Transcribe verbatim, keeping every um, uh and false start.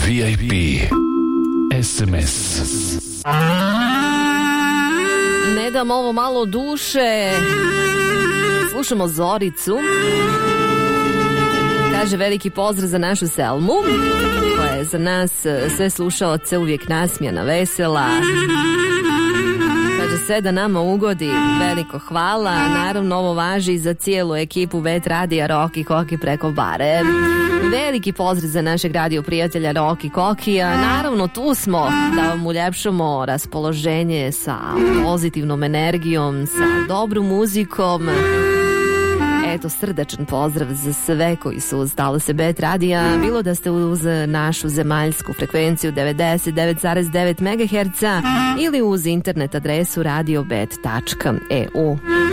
V I P S M S. Ne dam ovo malo duše. Slušamo Zoricu. Kaže veliki pozdrav za našu Selmu, koja je za nas sve slušaoce uvijek nasmijana, vesela. Kaže sve da nama ugodi, veliko hvala. Naravno ovo važi i za cijelu ekipu Vet Radija Roki Koki preko bare. Veliki pozdrav za našeg radio prijatelja Roki Kokija. Naravno tu smo da vam uljepšamo raspoloženje sa pozitivnom energijom, sa dobrom muzikom. Eto, srdačan pozdrav za sve koji su uz talase Bet Radija, bilo da ste uz našu zemaljsku frekvenciju devedeset devet zarez devet megaherca ili uz internet adresu radio bet tačka e u.